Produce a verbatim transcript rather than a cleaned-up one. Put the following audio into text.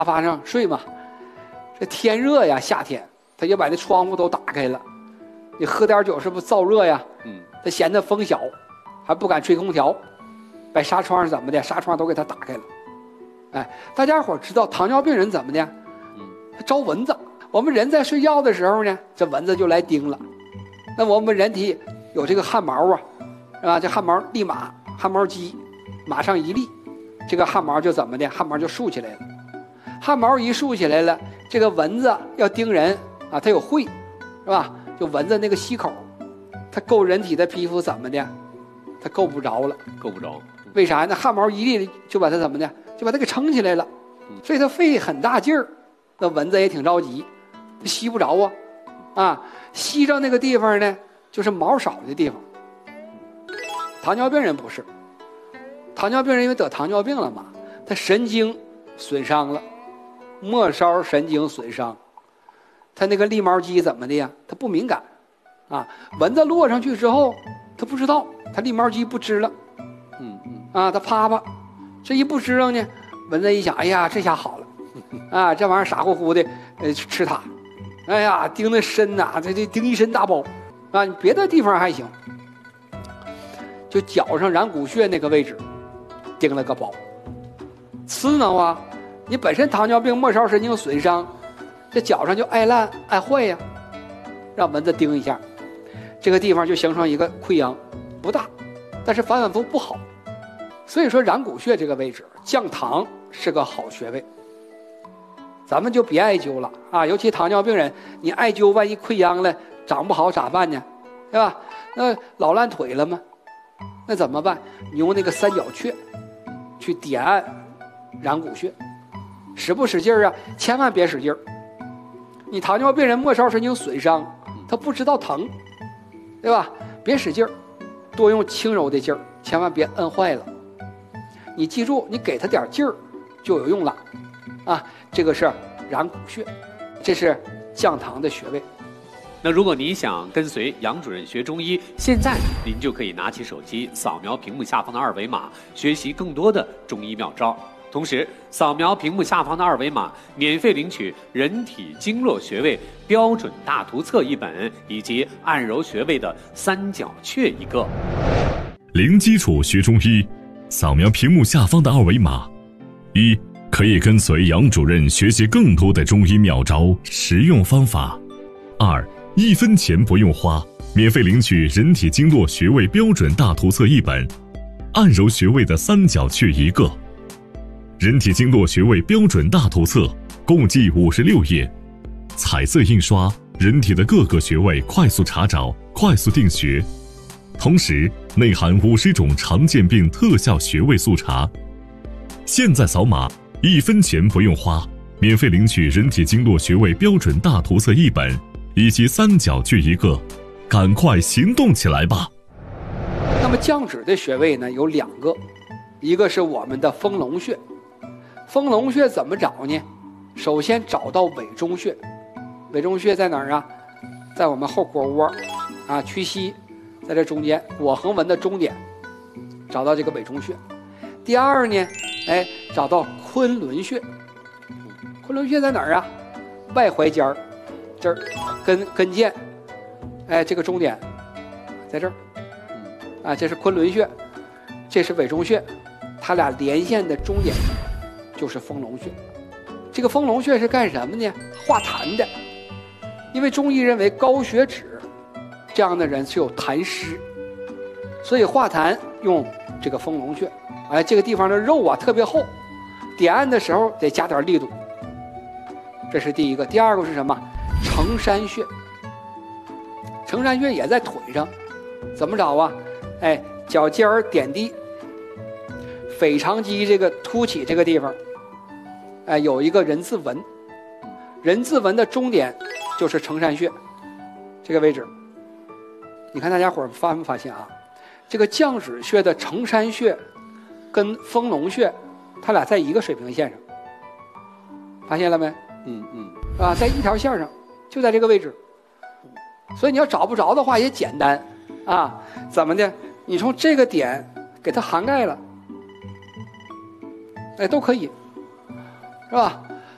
发上睡嘛，这天热呀，夏天他就把那窗户都打开了，你喝点酒是不是燥热呀？嗯，他嫌他风小，还不敢吹空调，把纱窗是怎么的？纱窗都给他打开了。哎，大家伙知道糖尿病人怎么的？嗯，他招蚊子。我们人在睡觉的时候呢，这蚊子就来叮了。那我们人体有这个汗毛啊，是吧？这汗毛立马汗毛肌马上一立，这个汗毛就怎么的？汗毛就竖起来了。汗毛一竖起来了，这个蚊子要叮人啊，它有喙，是吧？就蚊子那个吸口，它够人体的皮肤怎么的？它够不着了， 够不着。为啥？那汗毛一立就把它怎么的？就把它给撑起来了，所以它费很大劲儿。那蚊子也挺着急，吸不着啊，啊，吸着那个地方呢，就是毛少的地方。糖尿病人不是，糖尿病人因为得糖尿病了嘛，他神经损伤了。末梢神经损伤，它那个立毛肌怎么的呀？它不敏感，啊，蚊子落上去之后，它不知道，它立毛肌不支棱，嗯嗯，啊，它啪啪，这一不支棱呢，蚊子一想，哎呀，这下好了，啊，这玩意儿傻乎乎的，呃，吃它，哎呀，叮的深呐、啊，这这叮一身大包，啊，别的地方还行，就脚上染骨穴那个位置，叮了个包，刺挠啊。你本身糖尿病末梢神经损伤，这脚上就爱烂爱坏呀，让蚊子叮一下，这个地方就形成一个溃疡，不大，但是反反复不好。所以说染骨穴这个位置降糖是个好穴位，咱们就别艾灸了啊！尤其糖尿病人，你艾灸万一溃疡了长不好咋办呢？对吧？那老烂腿了吗？那怎么办？你用那个三角穴去点按染骨穴。使不使劲儿啊？千万别使劲儿。你糖尿病人末梢神经损伤，他不知道疼，对吧？别使劲儿，多用轻柔的劲儿，千万别摁坏了。你记住，你给他点劲儿就有用了，啊，这个是染骨穴，这是降糖的穴位。 那如果您想跟随杨主任学中医，现在您就可以拿起手机扫描屏幕下方的二维码，学习更多的中医妙招。同时，扫描屏幕下方的二维码，免费领取人体经络穴位标准大图册一本，以及按揉穴位的三角穴一个。 零基础学中医，扫描屏幕下方的二维码，一可以跟随杨主任学习更多的中医妙招、实用方法；二一分钱不用花，免费领取人体经络穴位标准大图册一本，按揉穴位的三角穴一个。人体经络穴位标准大图册共计五十六页，彩色印刷，人体的各个穴位快速查找、快速定穴，同时内含五十种常见病特效穴位速查。现在扫码，一分钱不用花，免费领取人体经络穴位标准大图册一本，以及三角穴一个，赶快行动起来吧！ 那么降脂的穴位呢有两个，一个是我们的丰隆穴。丰隆穴怎么找呢？首先找到委中穴，委中穴在哪儿啊？在我们后腘窝啊，屈膝，在这中间腘横纹的中点，找到这个委中穴。第二呢，哎，找到昆仑穴。昆仑穴在哪儿啊？外踝尖儿，这儿跟跟腱，哎，这个中点在这儿，啊，这是昆仑穴，这是委中穴，它俩连线的中点就是丰隆穴。这个丰隆穴是干什么呢？化痰的。因为中医认为高血脂这样的人是有痰湿，所以化痰用这个丰隆穴。哎，这个地方的肉啊特别厚，点按的时候得加点力度。这是第一个。第二个是什么？承山穴。承山穴也在腿上，怎么找啊？哎，脚尖儿点地，腓肠肌这个凸起这个地方，哎，有一个人字纹，人字纹的中点就是承山穴这个位置。你看大家伙发没发现啊？这个降脂穴的承山穴跟丰隆穴，它俩在一个水平线上，发现了没？嗯嗯，是吧？在一条线上，就在这个位置。所以你要找不着的话也简单啊，怎么的？你从这个点给它涵盖了，哎，都可以，是吧？